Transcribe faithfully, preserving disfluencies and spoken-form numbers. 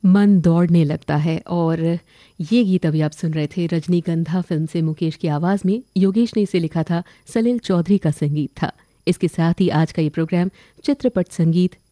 मन दौड़ने लगता है। और ये गीत अभी आप सुन रहे थे रजनीगंधा फिल्म से, मुकेश की आवाज़ में। योगेश ने इसे लिखा था, सलील चौधरी का संगीत था। इसके साथ ही आज का ये प्रोग्राम चित्रपट संगीत